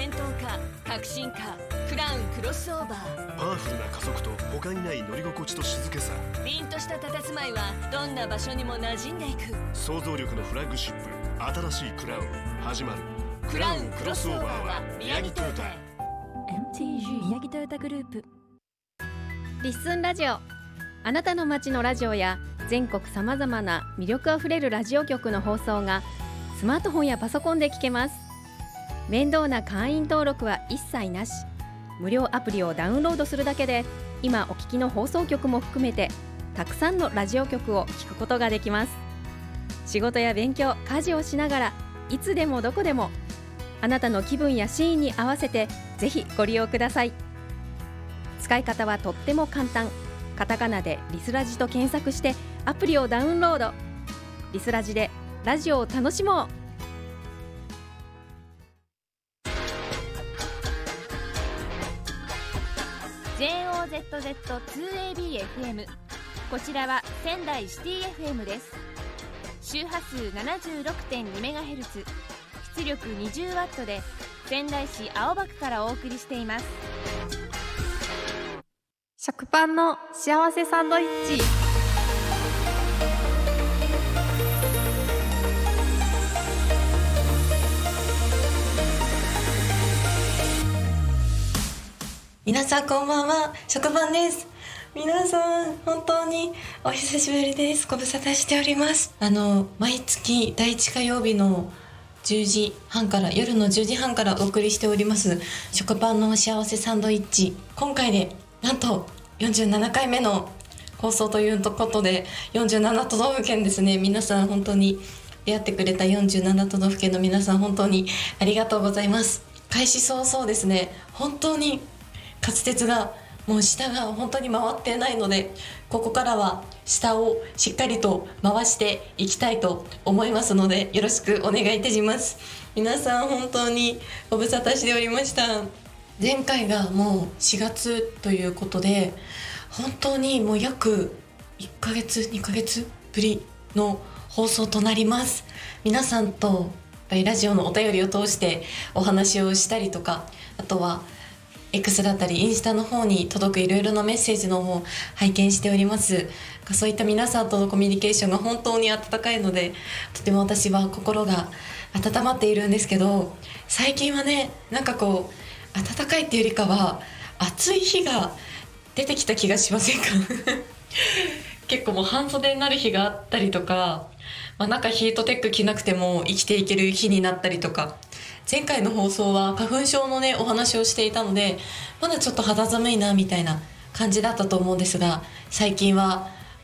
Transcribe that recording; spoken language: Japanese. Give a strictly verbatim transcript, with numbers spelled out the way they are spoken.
闘家、革新家、クラウンクロスオーバー。 パワフルな加速と他にない乗り心地と静けさ。 凛とした佇まいはどんな場所にも馴染んでいく。 想像力のフラッグシップ、新しいクラウン始まる。 クラウンクロスオーバーは宮城トヨタ。 エムティージー 宮城トヨタグループ。 リッスンラジオ、あなたの街のラジオや全国さまざまな魅力あふれるラジオ局の放送がスマートフォンやパソコンで聞けます。面倒な会員登録は一切なし。無料アプリをダウンロードするだけで今お聞きの放送局も含めてたくさんのラジオ局を聞くことができます。仕事や勉強、家事をしながらいつでもどこでもあなたの気分やシーンに合わせてぜひご利用ください。使い方はとっても簡単。カタカナでリスラジと検索してアプリをダウンロード。リスラジでラジオを楽しもう。 ジェイオーゼットゼットツーエービーエフエム、 こちらは仙台シティ エフエム です。周波数 ななじゅうろくてんにメガヘルツ、 出力 にじゅうワット で仙台市青葉区からお送りしています。 食パンの幸せサンドイッチ。 皆さんこんばんは、食パンです。皆さん本当にお久しぶりです。ご無沙汰しております。あの毎月だいいち火曜日のじゅうじはんから夜のじゅうじはんからお送りしております食パンの幸せサンドイッチ、今回でなんとよんじゅうななかいめの放送ということで、よんじゅうなな都道府県ですね。皆さん本当に出会ってくれたよんじゅうなな都道府県の皆さん本当にありがとうございます。開始早々ですね、本当に滑舌がもう下が本当に回ってないので、ここからは下をしっかりと回していきたいと思いますので、よろしくお願いいたします。皆さん本当にご無沙汰しておりました。前回がもうしがつということで、本当にもう約いっかげつにかげつぶりの放送となります。皆さんとラジオのお便りを通してお話をしたりとか、あとはX だったりインスタの方に届くいろいろなメッセージの方拝見しております。そういった皆さんとのコミュニケーションが本当に温かいので、とても私は心が温まっているんですけど、最近はね、なんかこう暖かいっていうよりかは暑い日が出てきた気がしませんか結構もう半袖になる日があったりとか、まあ、なんかヒートテック着なくても生きていける日になったりとか、前回の放送は花粉症のねお話をしていたので、まだちょっと肌寒いなみたいな感じだったと思うんですが、最近は